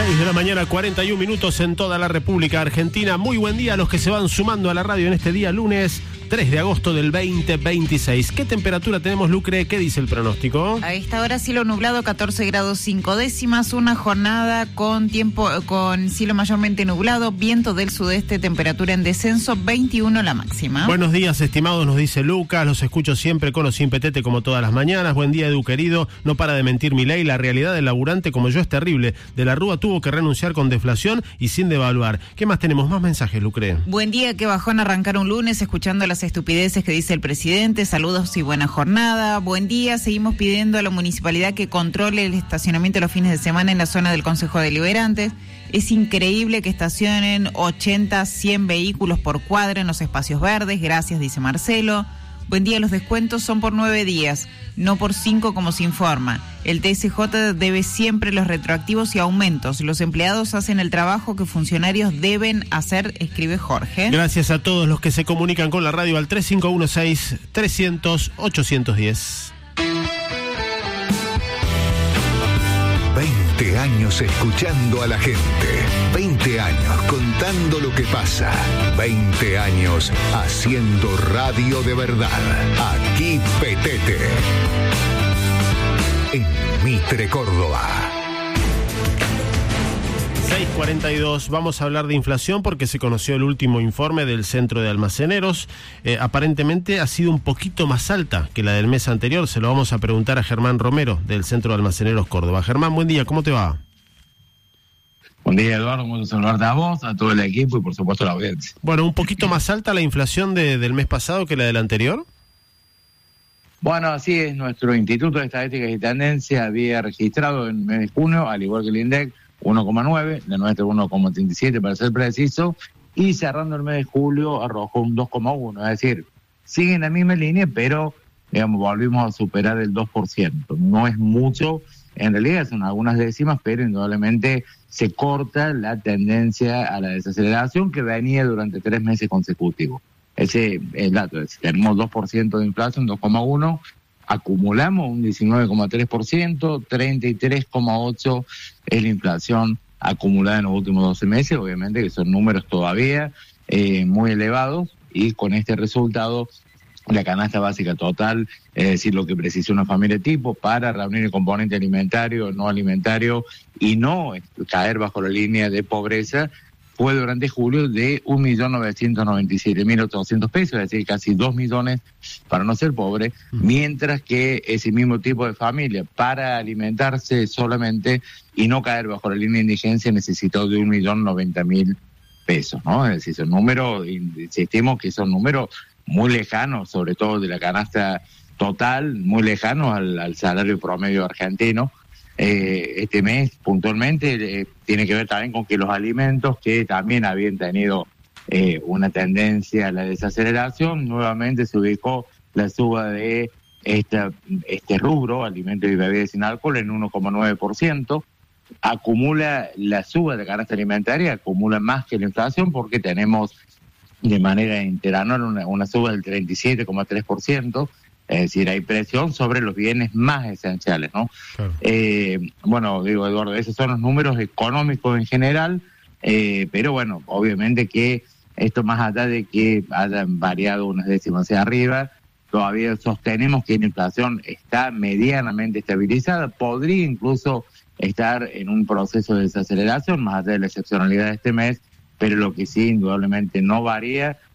6 de la mañana, 41 minutos en toda la República Argentina. Muy buen día a los que se van sumando a la radio en este día lunes 3 de agosto del 2026. ¿Qué temperatura tenemos, Lucre? ¿Qué dice el pronóstico? A esta hora cielo nublado, 14 grados 5 décimas, una jornada con cielo mayormente nublado, viento del sudeste, temperatura en descenso, 21 la máxima. Buenos días, estimados, nos dice Lucas, los escucho siempre con o sin petete como todas las mañanas. Buen día, Edu querido, no para de mentir Milei, la realidad del laburante como yo es terrible. De la Rúa tuvo que renunciar con deflación y sin devaluar. ¿Qué más tenemos? Más mensajes, Lucre. Buen día, qué bajón arrancar un lunes escuchando las estupideces que dice el presidente. Saludos y buena jornada. Buen día, seguimos pidiendo a la municipalidad que controle el estacionamiento los fines de semana en la zona del Consejo Deliberante. Es increíble que estacionen 80, 100 vehículos por cuadra en los espacios verdes. Gracias, dice Marcelo. Buen día, los descuentos son por 9 días, no por 5 como se informa. El TSJ debe siempre los retroactivos y aumentos. Los empleados hacen el trabajo que funcionarios deben hacer, escribe Jorge. Gracias a todos los que se comunican con la radio al 3516-300-810. 20 años escuchando a la gente, 20 años contando lo que pasa, 20 años haciendo radio de verdad. Aquí Petete, en Mitre, Córdoba. 6:42, vamos a hablar de inflación porque se conoció el último informe del Centro de Almaceneros. Aparentemente ha sido un poquito más alta que la del mes anterior. Se lo vamos a preguntar a Germán Romero del Centro de Almaceneros Córdoba. Germán, buen día, ¿cómo te va? Buen día, Eduardo, un gusto saludarte a vos, a todo el equipo y por supuesto a la audiencia. Bueno, ¿un poquito más alta la inflación del mes pasado que la del anterior? Bueno, así es, nuestro Instituto de Estadísticas y Tendencia había registrado en el mes de junio, al igual que el INDEC, 1,9, la nuestra 1,37 para ser preciso, y cerrando el mes de julio arrojó un 2,1, es decir, sigue en la misma línea, pero digamos volvimos a superar el 2%. No es mucho, en realidad son algunas décimas, pero indudablemente se corta la tendencia a la desaceleración que venía durante 3 meses consecutivos. Ese es el dato, tenemos 2% de inflación, 2,1%, acumulamos un 19,3%, 33,8% es la inflación acumulada en los últimos 12 meses, obviamente que son números todavía muy elevados, y con este resultado la canasta básica total, es decir, lo que precisa una familia tipo para reunir el componente alimentario, no alimentario y no caer bajo la línea de pobreza, fue durante julio de 1.997.800 pesos, es decir, casi 2 millones para no ser pobre, mientras que ese mismo tipo de familia, para alimentarse solamente y no caer bajo la línea de indigencia, necesitó de 1.090.000 pesos, ¿no? Es decir, son números, insistimos que son números muy lejanos, sobre todo de la canasta total, muy lejanos al salario promedio argentino. Este mes puntualmente tiene que ver también con que los alimentos que también habían tenido una tendencia a la desaceleración, nuevamente se ubicó la suba de este rubro, alimentos y bebidas sin alcohol, en 1,9%, acumula la suba de canasta alimentaria, acumula más que la inflación porque tenemos de manera interanual una suba del 37,3%, es decir, hay presión sobre los bienes más esenciales, ¿no? Claro. Bueno, digo, Eduardo, esos son los números económicos en general, pero bueno, obviamente que esto, más allá de que hayan variado unas décimas hacia arriba, todavía sostenemos que la inflación está medianamente estabilizada, podría incluso estar en un proceso de desaceleración, más allá de la excepcionalidad de este mes, pero lo que sí indudablemente no varía